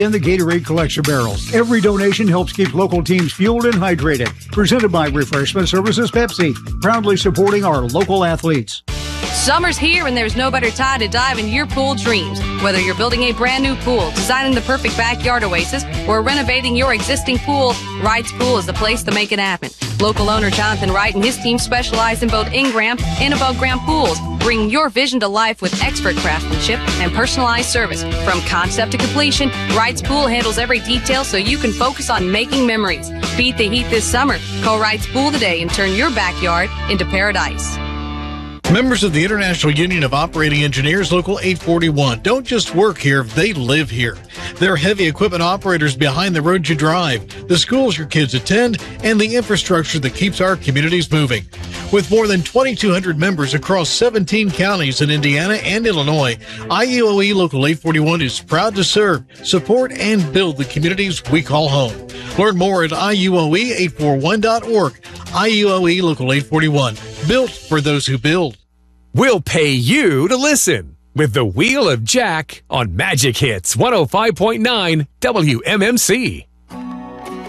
in the Gatorade collection barrels. Every donation helps keep local teams fueled and hydrated. Presented by Refreshment Services Pepsi, proudly supporting our local athletes. Summer's here and there's no better time to dive into your pool dreams. Whether you're building a brand new pool, designing the perfect backyard oasis, or renovating your existing pool, Wright's Pool is the place to make it happen. Local owner Jonathan Wright and his team specialize in both in-ground and above-ground pools, bringing your vision to life with expert craftsmanship and personalized service. From concept to completion, Wright's Pool handles every detail so you can focus on making memories. Beat the heat this summer. Call Wright's Pool today and turn your backyard into paradise. Members of the International Union of Operating Engineers, Local 841, don't just work here, they live here. They're heavy equipment operators behind the road you drive, the schools your kids attend, and the infrastructure that keeps our communities moving. With more than 2,200 members across 17 counties in Indiana and Illinois, IUOE Local 841 is proud to serve, support, and build the communities we call home. Learn more at IUOE841.org. IUOE Local 841, built for those who build. We'll pay you to listen with the Wheel of Jack on Magic Hits 105.9 WMMC.